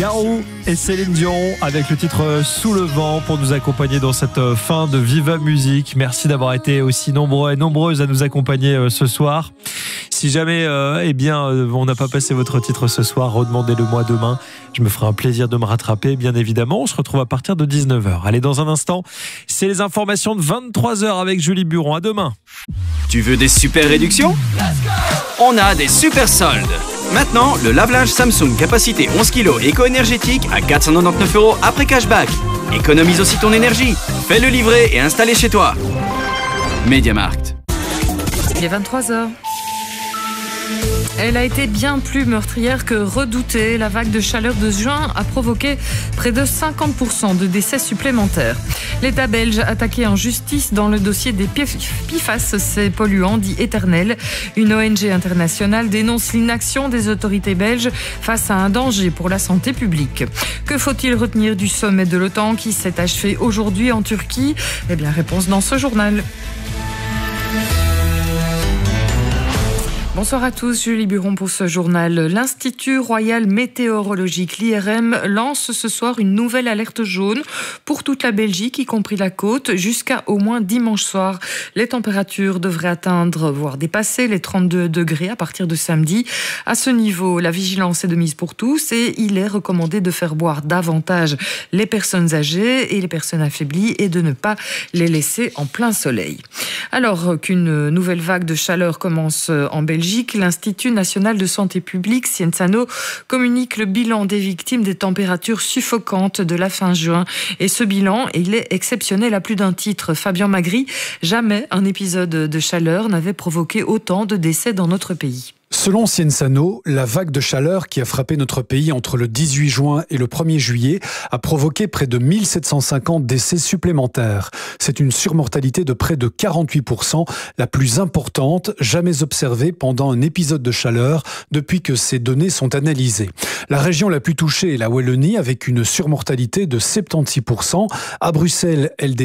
Garou et Céline Dion avec le titre Sous le vent pour nous accompagner dans cette fin de Viva Musique. Merci d'avoir été aussi nombreux et nombreuses à nous accompagner ce soir. Si jamais on n'a pas passé votre titre ce soir, redemandez-le-moi demain. Je me ferai un plaisir de me rattraper, bien évidemment. On se retrouve à partir de 19h. Allez, dans un instant, c'est les informations de 23h avec Julie Buron. À demain. Tu veux des super réductions ? On a des super soldes. Maintenant, le lave-linge Samsung capacité 11 kg éco-énergétique à 499 € après cashback. Économise aussi ton énergie. Fais-le livrer et installer chez toi. MediaMarkt. Il est 23h. Elle a été bien plus meurtrière que redoutée. La vague de chaleur de juin a provoqué près de 50% de décès supplémentaires. L'État belge attaqué en justice dans le dossier des PFAS, ces polluants dits éternels. Une ONG internationale dénonce l'inaction des autorités belges face à un danger pour la santé publique. Que faut-il retenir du sommet de l'OTAN qui s'est achevé aujourd'hui en Turquie ? Eh bien, réponse dans ce journal. Bonsoir à tous, Julie Buron pour ce journal. L'Institut Royal Météorologique, l'IRM, lance ce soir une nouvelle alerte jaune pour toute la Belgique, y compris la côte, jusqu'à au moins dimanche soir. Les températures devraient atteindre, voire dépasser les 32 degrés à partir de samedi. À ce niveau, la vigilance est de mise pour tous et il est recommandé de faire boire davantage les personnes âgées et les personnes affaiblies et de ne pas les laisser en plein soleil. Alors qu'une nouvelle vague de chaleur commence en Belgique, l'Institut national de santé publique, Cienzano, communique le bilan des victimes des températures suffocantes de la fin juin. Et ce bilan, il est exceptionnel à plus d'un titre. Fabien Magri, jamais un épisode de chaleur n'avait provoqué autant de décès dans notre pays. Selon Cienzano, la vague de chaleur qui a frappé notre pays entre le 18 juin et le 1er juillet a provoqué près de 1750 décès supplémentaires. C'est une surmortalité de près de 48%, la plus importante jamais observée pendant un épisode de chaleur depuis que ces données sont analysées. La région la plus touchée est la Wallonie avec une surmortalité de 76%. À Bruxelles, elle